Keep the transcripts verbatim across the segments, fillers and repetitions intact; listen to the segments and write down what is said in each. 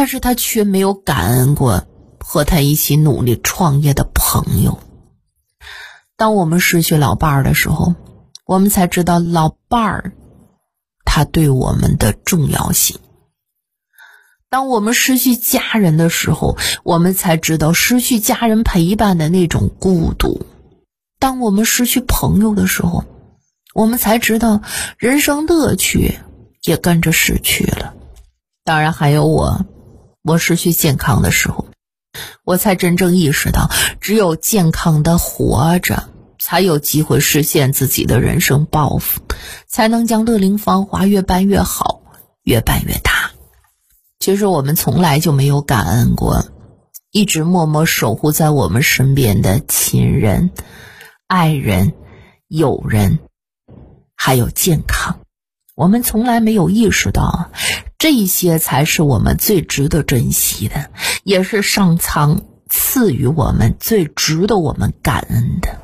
但是他却没有感恩过和他一起努力创业的朋友。当我们失去老伴儿的时候，我们才知道老伴儿他对我们的重要性。当我们失去家人的时候，我们才知道失去家人陪伴的那种孤独。当我们失去朋友的时候，我们才知道人生乐趣也跟着失去了。当然还有我，我失去健康的时候，我才真正意识到，只有健康的活着，才有机会实现自己的人生抱负，才能将乐龄芳华越办越好，越办越大。其实我们从来就没有感恩过一直默默守护在我们身边的亲人、爱人、友人，还有健康。我们从来没有意识到，这些才是我们最值得珍惜的，也是上苍赐予我们最值得我们感恩的。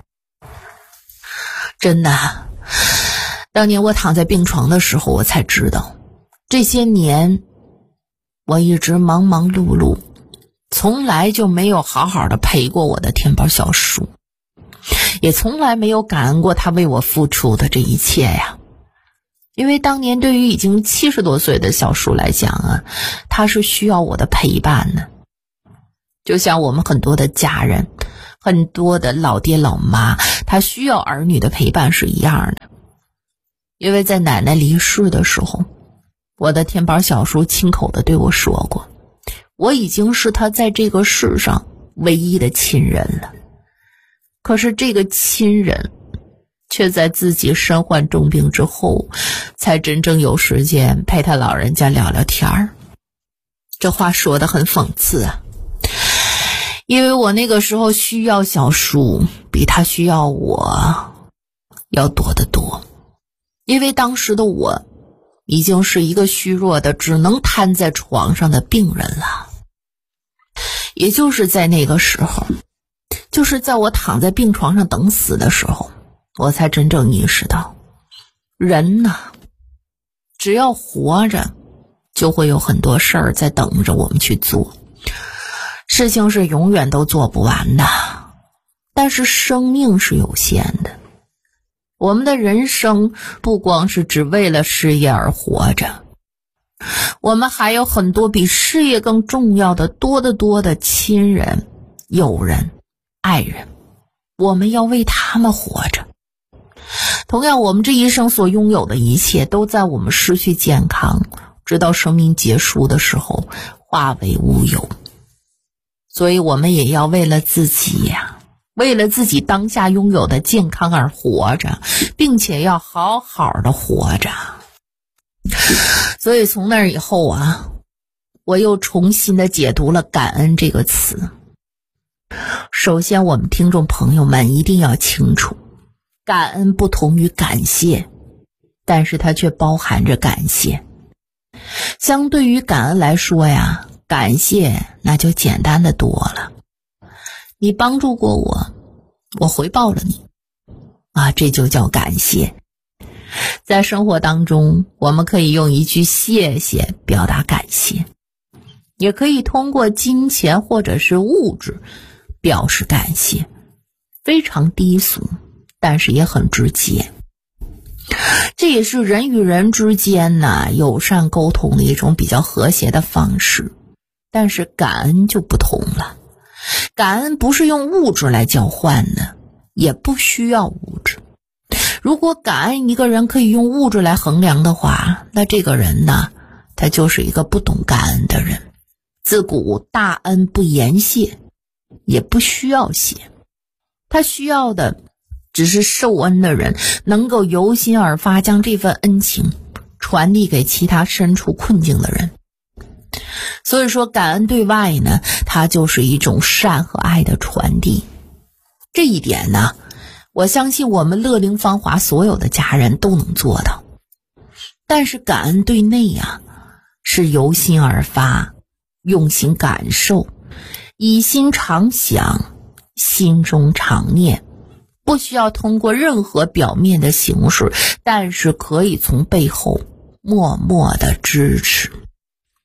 真的，当年我躺在病床的时候，我才知道，这些年我一直忙忙碌碌，从来就没有好好的陪过我的天宝小叔，也从来没有感恩过他为我付出的这一切呀。因为当年对于已经七十多岁的小叔来讲啊，他是需要我的陪伴的。就像我们很多的家人，很多的老爹老妈，他需要儿女的陪伴是一样的。因为在奶奶离世的时候，我的天宝小叔亲口的对我说过，我已经是他在这个世上唯一的亲人了。可是这个亲人却在自己身患重病之后，才真正有时间陪他老人家聊聊天儿。这话说得很讽刺啊，因为我那个时候需要小叔比他需要我要多得多。因为当时的我已经是一个虚弱的只能瘫在床上的病人了。也就是在那个时候，就是在我躺在病床上等死的时候，我才真正意识到，人呢，只要活着，就会有很多事儿在等着我们去做。事情是永远都做不完的，但是生命是有限的。我们的人生不光是只为了事业而活着，我们还有很多比事业更重要的多得多的亲人、友人、爱人，我们要为他们活着。同样，我们这一生所拥有的一切，都在我们失去健康，直到生命结束的时候化为乌有。所以我们也要为了自己呀，为了自己当下拥有的健康而活着，并且要好好的活着。所以从那以后啊，我又重新的解读了感恩这个词。首先，我们听众朋友们一定要清楚，感恩不同于感谢，但是它却包含着感谢。相对于感恩来说呀，感谢那就简单的多了。你帮助过我，我回报了你啊，这就叫感谢。在生活当中，我们可以用一句谢谢表达感谢，也可以通过金钱或者是物质表示感谢，非常低俗，但是也很直接。这也是人与人之间呢友善沟通的一种比较和谐的方式。但是感恩就不同了，感恩不是用物质来交换的，也不需要物质。如果感恩一个人可以用物质来衡量的话，那这个人呢，他就是一个不懂感恩的人。自古大恩不言谢，也不需要谢，他需要的只是受恩的人能够由心而发，将这份恩情传递给其他身处困境的人。所以说感恩对外呢，它就是一种善和爱的传递。这一点呢，我相信我们乐龄芳华所有的家人都能做到。但是感恩对内呀、啊，是由心而发，用心感受，以心常想，心中常念，不需要通过任何表面的形式，但是可以从背后默默的支持。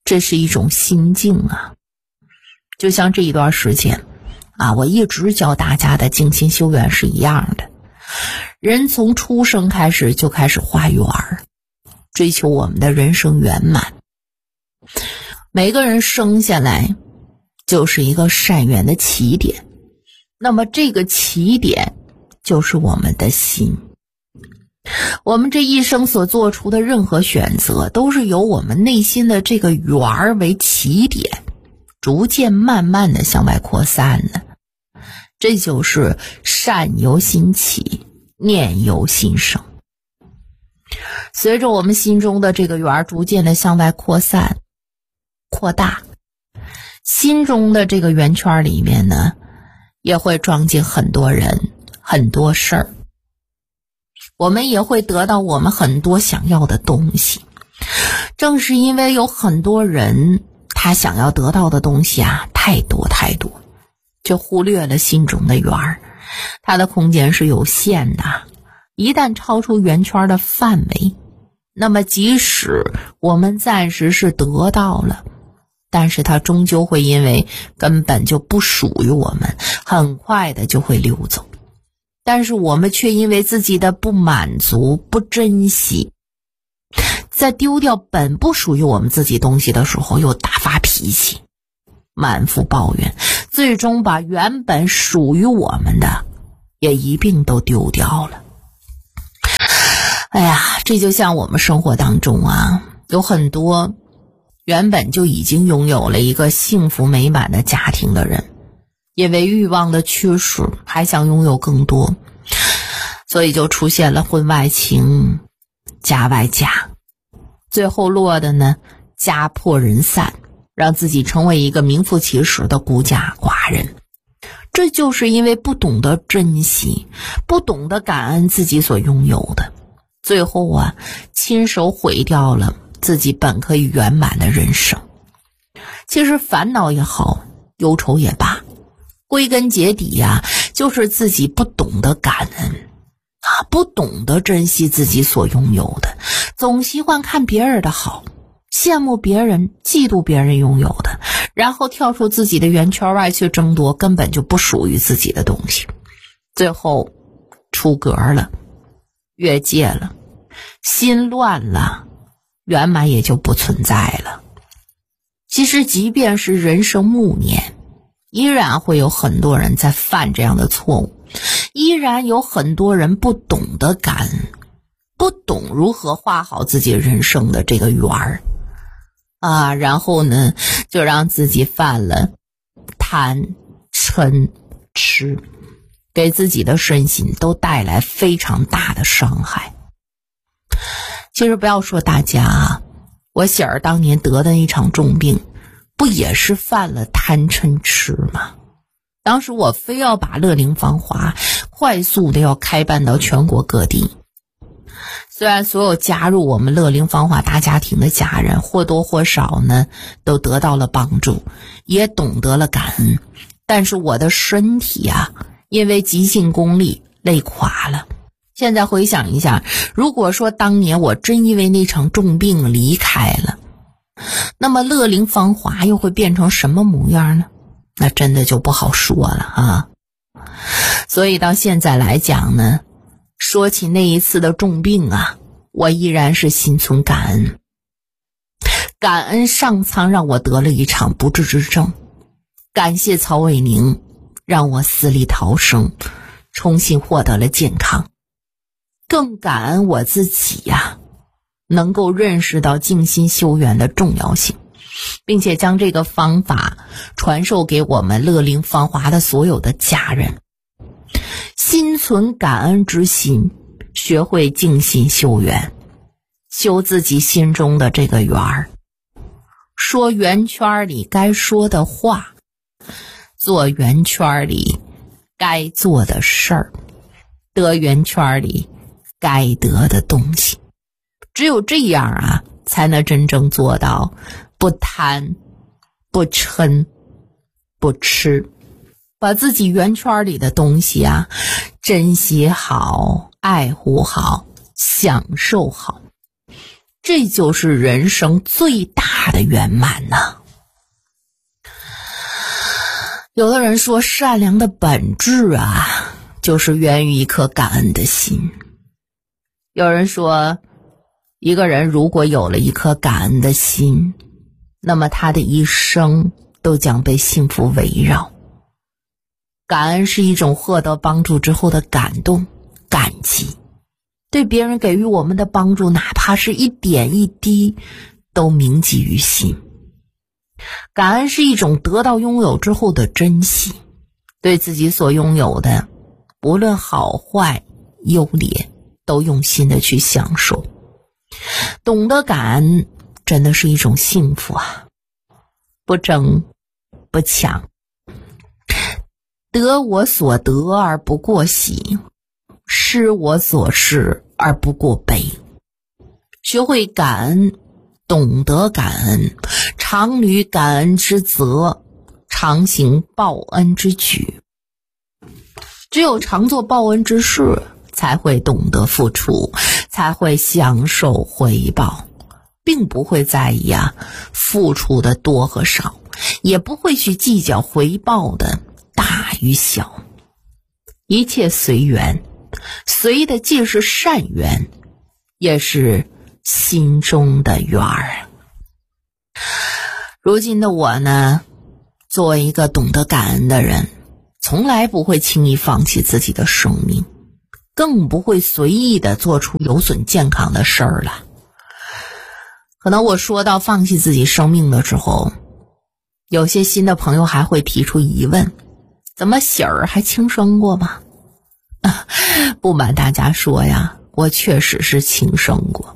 这是一种心境啊。就像这一段时间啊，我一直教大家的静心修缘是一样的。人从出生开始就开始画圆儿，追求我们的人生圆满。每个人生下来就是一个善缘的起点，那么这个起点就是我们的心。我们这一生所做出的任何选择，都是由我们内心的这个圆儿为起点，逐渐慢慢的向外扩散的。这就是善由心起，念由心生。随着我们心中的这个圆儿逐渐的向外扩散扩大，心中的这个圆圈里面呢，也会装进很多人很多事儿，我们也会得到我们很多想要的东西。正是因为有很多人他想要得到的东西啊太多太多，就忽略了心中的圆儿，它的空间是有限的。一旦超出圆圈的范围，那么即使我们暂时是得到了，但是它终究会因为根本就不属于我们，很快的就会溜走。但是我们却因为自己的不满足、不珍惜，在丢掉本不属于我们自己东西的时候又大发脾气，满腹抱怨，最终把原本属于我们的也一并都丢掉了。哎呀，这就像我们生活当中啊，有很多原本就已经拥有了一个幸福美满的家庭的人，因为欲望的驱使，还想拥有更多，所以就出现了婚外情、家外家，最后落的呢，家破人散，让自己成为一个名副其实的孤家寡人。这就是因为不懂得珍惜，不懂得感恩自己所拥有的，最后啊，亲手毁掉了自己本可以圆满的人生。其实烦恼也好，忧愁也罢，归根结底呀、啊，就是自己不懂得感恩啊，不懂得珍惜自己所拥有的，总习惯看别人的好，羡慕别人，嫉妒别人拥有的，然后跳出自己的圆圈外去争夺根本就不属于自己的东西，最后出格了，越界了，心乱了，圆满也就不存在了。其实即便是人生暮年，依然会有很多人在犯这样的错误，依然有很多人不懂得感恩，不懂如何画好自己人生的这个圆儿啊，然后呢，就让自己犯了贪、嗔、痴，给自己的身心都带来非常大的伤害。其实不要说大家啊，我喜儿当年得的一场重病，不也是犯了贪嗔痴吗？当时我非要把乐龄芳华快速的要开办到全国各地。虽然所有加入我们乐龄芳华大家庭的家人或多或少呢都得到了帮助，也懂得了感恩，但是我的身体啊，因为急性功力累垮了。现在回想一下，如果说当年我真因为那场重病离开了，那么乐龄芳华又会变成什么模样呢？那真的就不好说了啊。所以到现在来讲呢，说起那一次的重病啊，我依然是心存感恩。感恩上苍让我得了一场不治之症，感谢曹伟宁让我死里逃生，重新获得了健康。更感恩我自己呀、啊，能够认识到静心修缘的重要性，并且将这个方法传授给我们乐龄芳华的所有的家人。心存感恩之心，学会静心修缘，修自己心中的这个缘儿，说圆圈里该说的话，做圆圈里该做的事儿，得圆圈里该得的东西。只有这样啊，才能真正做到不贪、不嗔、不痴，把自己圆圈里的东西啊，珍惜好、爱护好、享受好。 这就是人生最大的圆满呐。有的人说，善良的本质啊，就是源于一颗感恩的心。有人说，一个人如果有了一颗感恩的心，那么他的一生都将被幸福围绕。感恩是一种获得帮助之后的感动、感激，对别人给予我们的帮助，哪怕是一点一滴，都铭记于心。感恩是一种得到拥有之后的珍惜，对自己所拥有的，无论好坏优劣，都用心的去享受。懂得感恩真的是一种幸福啊！不争不抢，得我所得而不过喜，失我所失而不过悲。学会感恩，懂得感恩，常履感恩之责，常行报恩之举。只有常做报恩之事，才会懂得付出，才会享受回报，并不会在意啊付出的多和少，也不会去计较回报的大与小。一切随缘，随的既是善缘，也是心中的缘儿。如今的我呢，作为一个懂得感恩的人，从来不会轻易放弃自己的生命，更不会随意的做出有损健康的事儿了。可能我说到放弃自己生命的时候，有些新的朋友还会提出疑问，怎么喜儿还轻生过吗？啊，不瞒大家说呀，我确实是轻生过。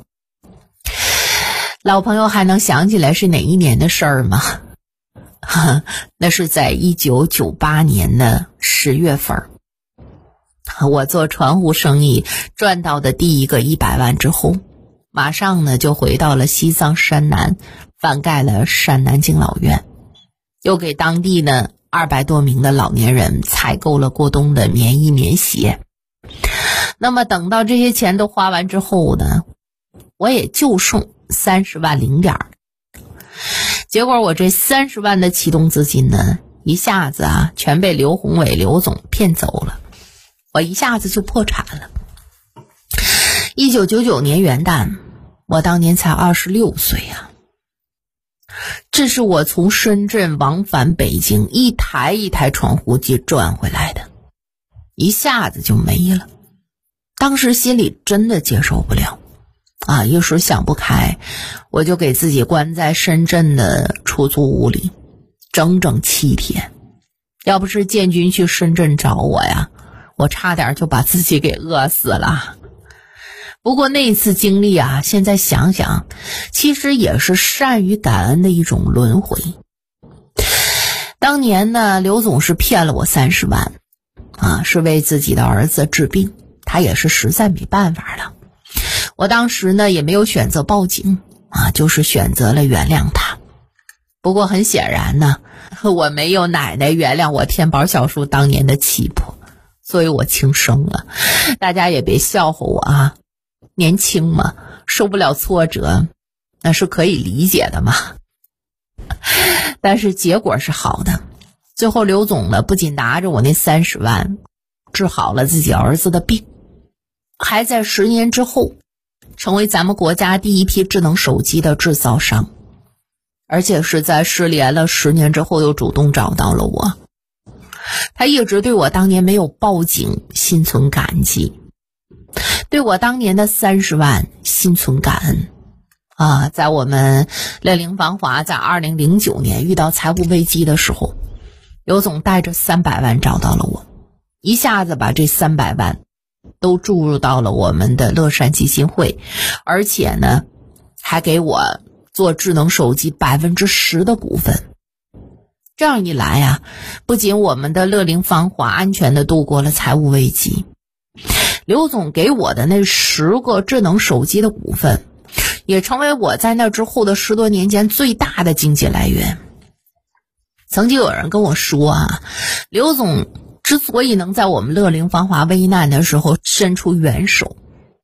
老朋友还能想起来是哪一年的事儿吗？那是在一九九八年的十月份，我做船务生意赚到的第一个一百万之后，马上呢就回到了西藏山南，翻盖了山南敬老院，又给当地呢二百多名的老年人采购了过冬的棉衣棉鞋。那么等到这些钱都花完之后呢，我也就剩三十万零点儿。结果我这三十万的启动资金呢，一下子啊全被刘宏伟刘总骗走了，我一下子就破产了。一九九九年元旦，我当年才二十六岁啊。这是我从深圳往返北京一台一台传呼机赚回来的，一下子就没了。当时心里真的接受不了啊，一时想不开，我就给自己关在深圳的出租屋里整整七天。要不是建军去深圳找我呀，我差点就把自己给饿死了。不过那一次经历啊，现在想想，其实也是善与感恩的一种轮回。当年呢，刘总是骗了我三十万啊，是为自己的儿子治病，他也是实在没办法了。我当时呢也没有选择报警啊，就是选择了原谅他。不过很显然呢，我没有奶奶原谅我天宝小叔当年的气魄，所以我轻生了。大家也别笑话我啊，年轻嘛，受不了挫折，那是可以理解的嘛。但是结果是好的，最后刘总呢不仅拿着我那三十万治好了自己儿子的病，还在十年之后成为咱们国家第一批智能手机的制造商，而且是在失联了十年之后又主动找到了我。他一直对我当年没有报警心存感激，对我当年的三十万心存感恩啊。在我们乐龄芳华在二零零九年遇到财务危机的时候，刘总带着三百万找到了我，一下子把这三百万都注入到了我们的乐善基金会，而且呢还给我做智能手机百分之十的股份。这样一来啊，不仅我们的乐龄芳华安全的度过了财务危机，刘总给我的那十个智能手机的股份也成为我在那之后的十多年间最大的经济来源。曾经有人跟我说啊，刘总之所以能在我们乐龄芳华危难的时候伸出援手，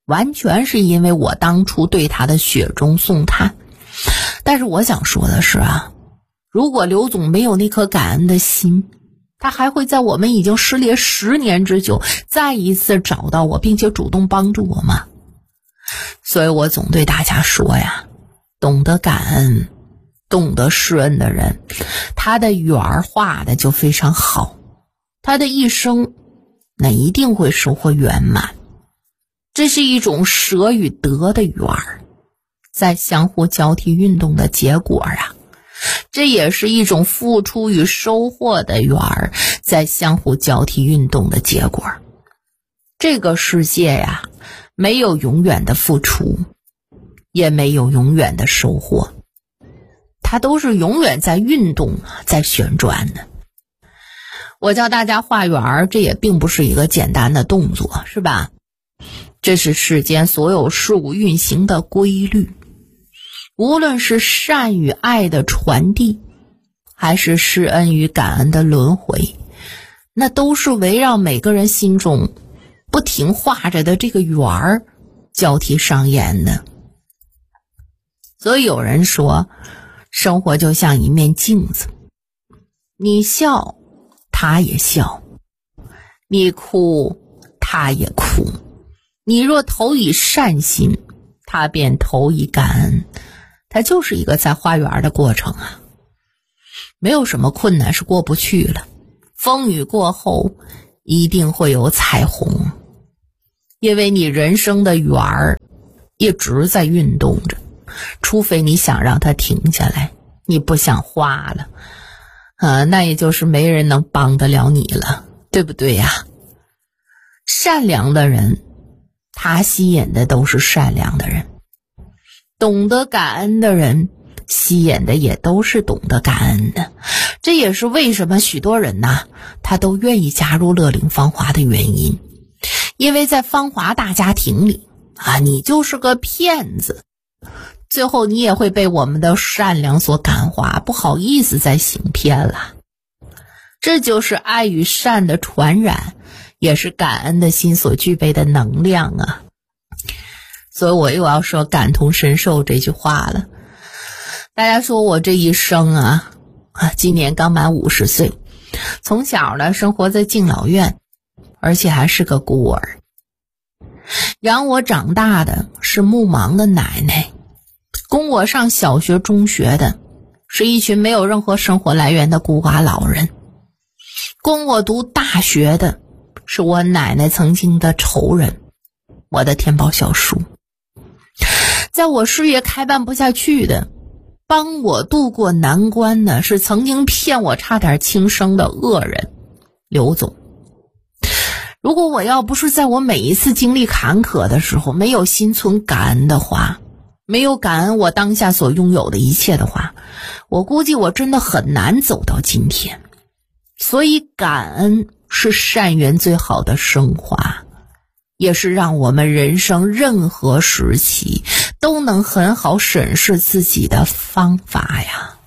完全是因为我当初对他的雪中送炭。但是我想说的是啊，如果刘总没有那颗感恩的心，他还会在我们已经失联十年之久再一次找到我，并且主动帮助我吗？所以我总对大家说呀，懂得感恩懂得施恩的人，他的圆儿画的就非常好，他的一生那一定会收获圆满。这是一种舍与得的圆儿，在相互交替运动的结果啊。这也是一种付出与收获的圆儿，在相互交替运动的结果。这个世界呀，没有永远的付出，也没有永远的收获，它都是永远在运动，在旋转的。我教大家画圆儿，这也并不是一个简单的动作，是吧？这是世间所有事物运行的规律。无论是善与爱的传递，还是施恩与感恩的轮回，那都是围绕每个人心中不停画着的这个圆儿交替上演的。所以有人说，生活就像一面镜子，你笑他也笑，你哭他也哭，你若投以善心，他便投以感恩。它就是一个在画圆的过程啊，没有什么困难是过不去了，风雨过后一定会有彩虹，因为你人生的圆儿一直在运动着，除非你想让它停下来，你不想画了啊，那也就是没人能帮得了你了，对不对呀？善良的人，他吸引的都是善良的人，懂得感恩的人吸引的也都是懂得感恩的。这也是为什么许多人呢，他都愿意加入乐龄芳华的原因。因为在芳华大家庭里啊，你就是个骗子，最后你也会被我们的善良所感化，不好意思再行骗了。这就是爱与善的传染，也是感恩的心所具备的能量啊。所以我又要说感同身受这句话了。大家说我这一生啊，啊今年刚满五十岁，从小呢生活在敬老院，而且还是个孤儿。养我长大的是目盲的奶奶，供我上小学中学的是一群没有任何生活来源的孤寡老人，供我读大学的是我奶奶曾经的仇人，我的天宝小叔。在我事业开办不下去的，帮我渡过难关的是曾经骗我差点轻生的恶人刘总。如果我要不是在我每一次经历坎坷的时候没有心存感恩的话，没有感恩我当下所拥有的一切的话，我估计我真的很难走到今天。所以感恩是善缘最好的升华，也是让我们人生任何时期都能很好审视自己的方法呀。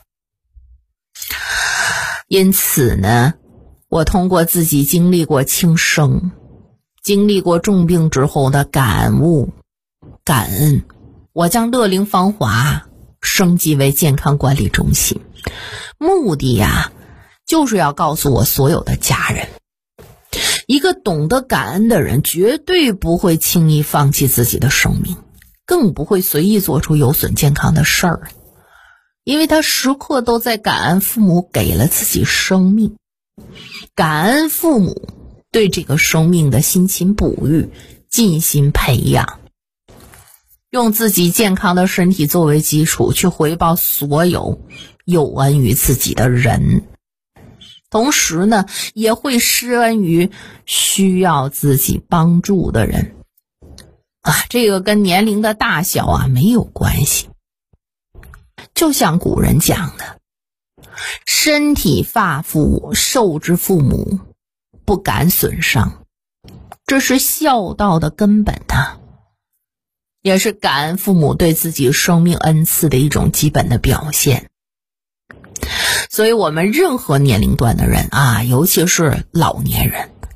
因此呢，我通过自己经历过轻生，经历过重病之后的感悟、感恩，我将乐龄芳华升级为健康管理中心，目的呀，就是要告诉我所有的家人，一个懂得感恩的人绝对不会轻易放弃自己的生命，更不会随意做出有损健康的事儿，因为他时刻都在感恩父母给了自己生命，感恩父母对这个生命的辛勤哺育、尽心培养，用自己健康的身体作为基础去回报所有有恩于自己的人，同时呢，也会施恩于需要自己帮助的人啊，这个跟年龄的大小啊没有关系。就像古人讲的，身体发肤受之父母，不敢损伤，这是孝道的根本啊，也是感恩父母对自己生命恩赐的一种基本的表现。所以我们任何年龄段的人啊，尤其是老年人，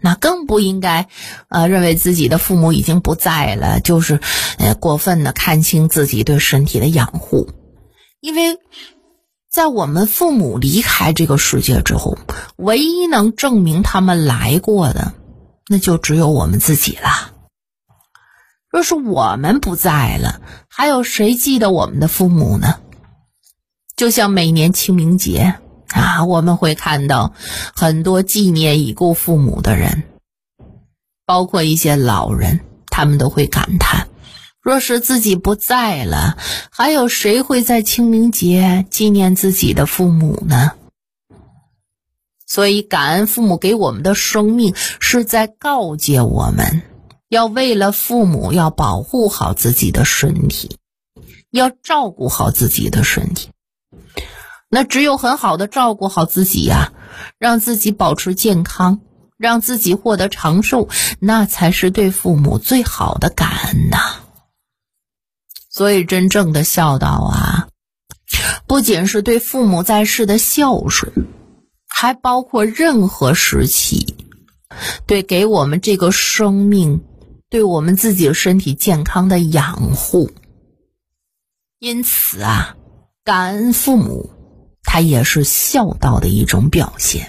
那更不应该呃认为自己的父母已经不在了，就是呃过分的看清自己对身体的养护。因为在我们父母离开这个世界之后，唯一能证明他们来过的，那就只有我们自己了。若是我们不在了，还有谁记得我们的父母呢？就像每年清明节啊，我们会看到很多纪念已故父母的人，包括一些老人，他们都会感叹，若是自己不在了，还有谁会在清明节纪念自己的父母呢？所以感恩父母给我们的生命，是在告诫我们要为了父母要保护好自己的身体，要照顾好自己的身体。那只有很好的照顾好自己呀、啊，让自己保持健康，让自己获得长寿，那才是对父母最好的感恩呐、啊。所以真正的孝道啊，不仅是对父母在世的孝顺，还包括任何时期对给我们这个生命，对我们自己身体健康的养护。因此啊，感恩父母，它也是孝道的一种表现。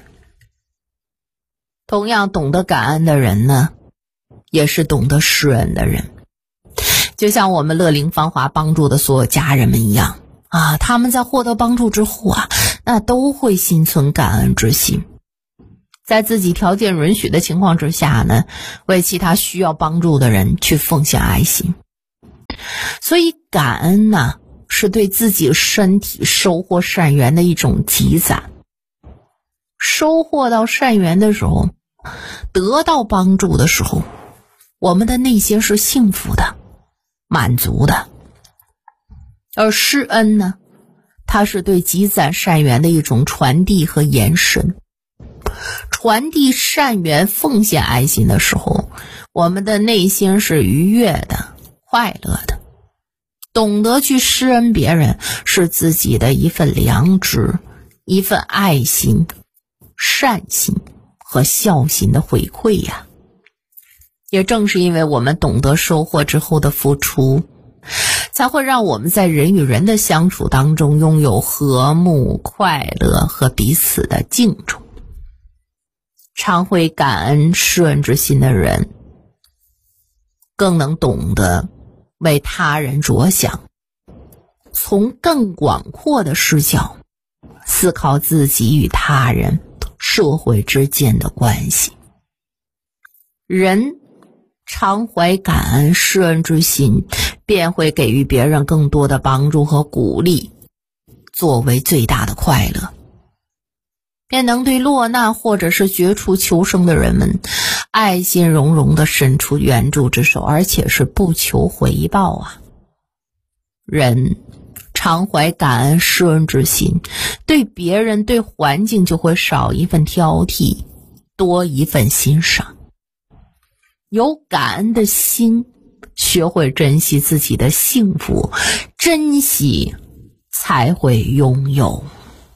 同样懂得感恩的人呢，也是懂得施恩的人。就像我们乐龄芳华帮助的所有家人们一样啊，他们在获得帮助之后啊，那都会心存感恩之心，在自己条件允许的情况之下呢，为其他需要帮助的人去奉献爱心。所以感恩呢，是对自己身体收获善缘的一种积攒。收获到善缘的时候，得到帮助的时候，我们的内心是幸福的，满足的。而施恩呢，它是对积攒善缘的一种传递和延伸。传递善缘、奉献爱心的时候，我们的内心是愉悦的、快乐的。懂得去施恩别人，是自己的一份良知、一份爱心、善心和孝心的回馈呀。也正是因为我们懂得收获之后的付出，才会让我们在人与人的相处当中拥有和睦、快乐和彼此的敬重。常会感恩施恩之心的人，更能懂得为他人着想，从更广阔的视角思考自己与他人、社会之间的关系。人常怀感恩施恩之心，便会给予别人更多的帮助和鼓励，作为最大的快乐，便能对落难或者是绝处求生的人们爱心融融地伸出援助之手，而且是不求回报啊。人常怀感恩施恩之心，对别人对环境就会少一份挑剔，多一份欣赏。有感恩的心，学会珍惜自己的幸福，珍惜才会拥有。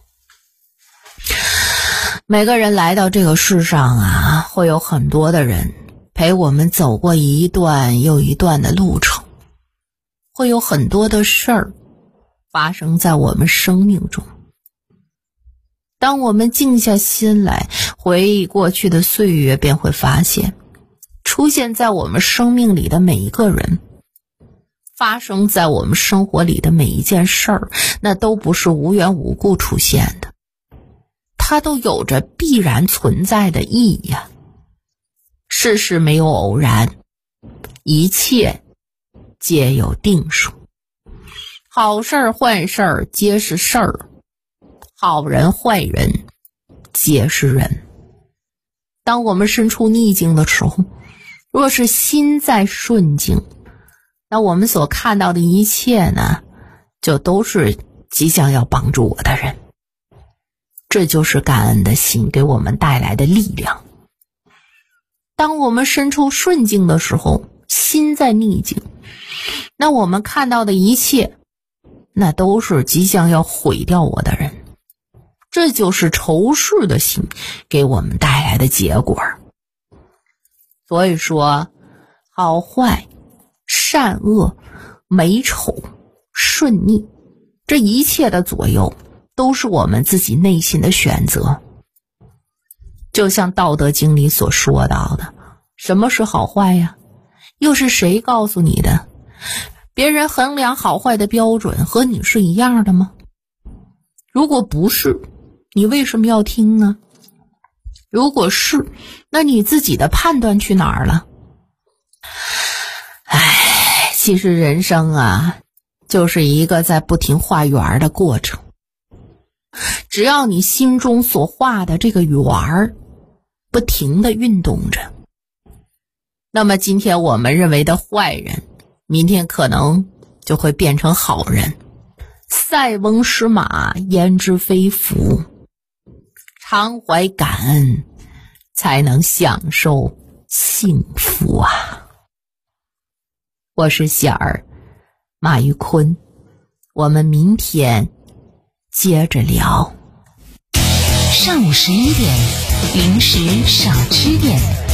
每个人来到这个世上啊，会有很多的人陪我们走过一段又一段的路程，会有很多的事儿发生在我们生命中。当我们静下心来回忆过去的岁月，便会发现出现在我们生命里的每一个人，发生在我们生活里的每一件事儿，那都不是无缘无故出现的，它都有着必然存在的意义呀。世事没有偶然，一切皆有定数。好事儿坏事儿皆是事儿，好人坏人皆是人。当我们身处逆境的时候，若是心在顺境，那我们所看到的一切呢，就都是即将要帮助我的人。这就是感恩的心给我们带来的力量。当我们身处顺境的时候，心在逆境，那我们看到的一切，那都是即将要毁掉我的人。这就是仇视的心给我们带来的结果。 所以说，好坏、善恶、美丑、顺逆，这一切的左右都是我们自己内心的选择。就像《道德经》里所说到的，什么是好坏呀？又是谁告诉你的？别人衡量好坏的标准和你是一样的吗？如果不是，你为什么要听呢？如果是，那你自己的判断去哪儿了？唉，其实人生啊，就是一个在不停画圆的过程。只要你心中所画的这个圆不停地运动着，那么今天我们认为的坏人，明天可能就会变成好人。塞翁失马，焉知非福。常怀感恩，才能享受幸福啊！我是喜儿，马玉坤，我们明天接着聊。 上午十一点，零食少吃点。